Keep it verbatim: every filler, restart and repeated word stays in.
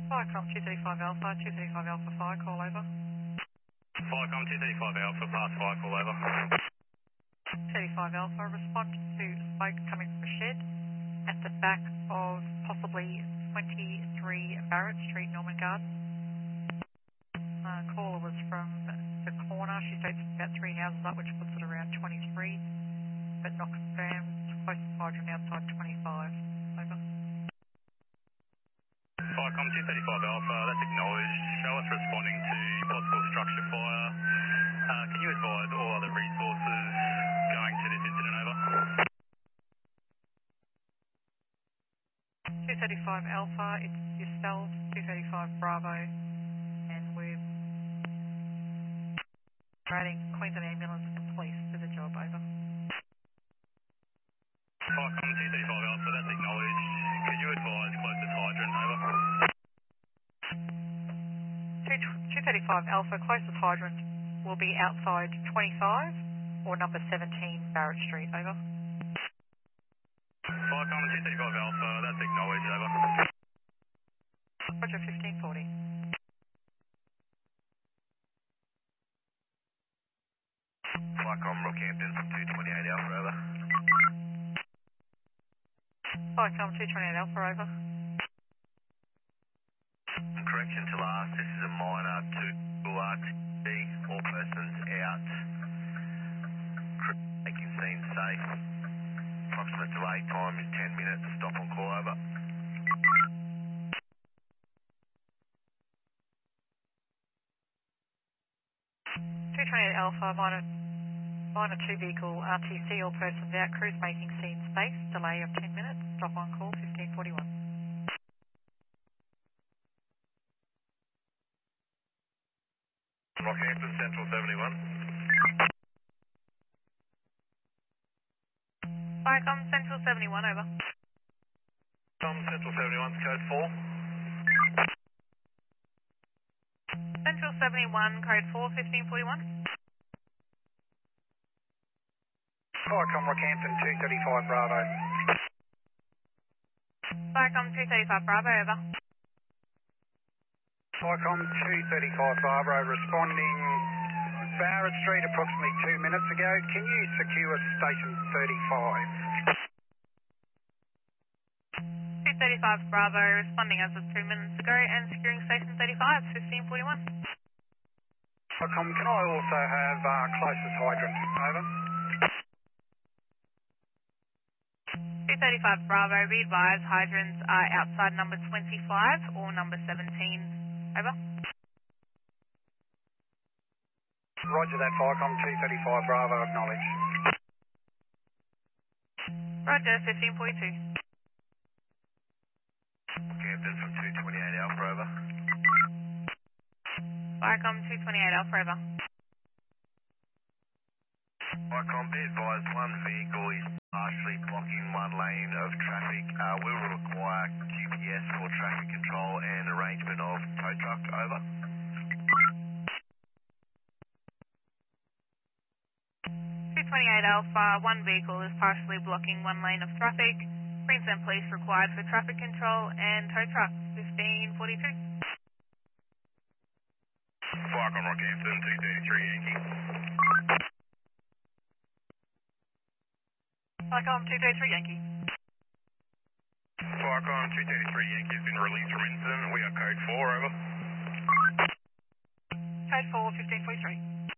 Firecom two thirty-five Alpha, two thirty-five Alpha Fire, call over. Firecom two thirty-five Alpha, pass fire, call over. two thirty-five Alpha, respond to smoke coming from a shed at the back of possibly twenty-three Barrett Street, Norman Garden. Uh, caller was from the corner. She states about three houses up, which puts it around twenty-three, but not confirmed. Closest hydrant outside twenty-five. Over. Firecom two thirty-five Alpha, that's acknowledged. Show us responding to possible structure fire. Uh, can you advise all other resources going to this incident, over? two thirty-five Alpha, it's yourself, two thirty-five Bravo, and we're trading Queensland Ambulance and police to the job, over. Firecom two thirty-five Alpha, that's acknowledged. Could you advise closest hydrant, over? two thirty-five Alpha, closest hydrant will be outside twenty-five or number seventeen Barrett Street, over. Firecom two thirty-five Alpha, that's acknowledged, over. Roger, fifteen forty. Firecom Rockhampton from two twenty-eight Alpha, over. Firecom two twenty-eight Alpha, over. Correction to last, this is a minor two R T D, all persons out. Crew making scene safe. Approximate delay time is ten minutes, stop on call, over. two twenty-eight Alpha, minor, minor two vehicle R T C, all persons out, crews making scene safe, delay of ten minutes, stop on call, fifteen forty-one. Rockhampton Central seventy-one. Firecom Central seventy-one, over. Tom Central seventy-one, code four. Central seventy-one, code four, fifteen forty-one. Firecom Rockhampton two thirty-five Bravo. Firecom two thirty-five Bravo, over. Firecom two thirty-five Bravo responding Barrett Street approximately two minutes ago. Can you secure station thirty-five? two thirty-five Bravo responding as of two minutes ago and securing station thirty-five, fifteen forty-one. Firecom, can I also have uh, closest hydrant? Over. two thirty-five Bravo, be advised hydrants are outside number twenty-five or number seventeen. Over. Roger that, Firecom two thirty-five Bravo, acknowledge. Roger, fifteen forty-two. Rockhampton from two twenty-eight Alpha, over. Firecom two twenty-eight Alpha, over. Firecom, be advised one vehicle is partially blocking one lane of traffic. Uh, we will require Q P S for traffic control and arrangement of tow truck, over. two twenty-eight Alpha, one vehicle is partially blocking one lane of traffic. Queensland Police required for traffic control and tow truck, fifteen forty-two. Firecom Rockhampton two thirty-three Yankee. Firecom two thirty-three Yankee. Firecom two thirty-three Yankee has been released from incident. We are code four, over. Code four, fifteen forty-three.